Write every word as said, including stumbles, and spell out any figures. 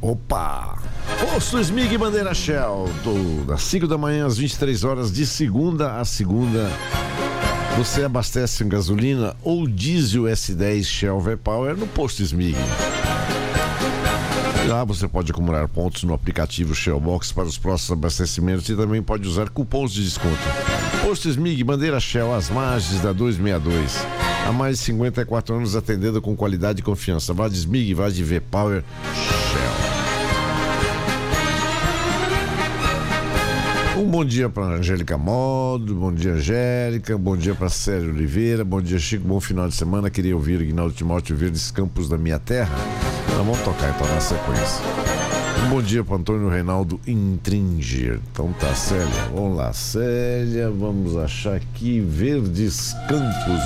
Opa! Posto Smig Bandeira Shell, do, das cinco da manhã às vinte e três horas, de segunda a segunda. Você abastece em gasolina ou diesel S dez Shell V-Power no Posto Smig. Lá você pode acumular pontos no aplicativo Shellbox para os próximos abastecimentos e também pode usar cupons de desconto. Posto Smig Bandeira Shell, às margens da duzentos e sessenta e dois. Há mais de cinquenta e quatro anos atendendo com qualidade e confiança. Vá de Smig, vá de V-Power Shell. Um bom dia para Angélica Modo, bom dia Angélica, bom dia para Célio Oliveira, bom dia Chico, bom final de semana. Queria ouvir Ignaldo Timóteo Verdes Campos da Minha Terra. Então vamos tocar então na sequência. Um bom dia para Antônio Reinaldo Intringer. Então tá, Célia, vamos lá, Célia, vamos achar aqui Verdes Campos.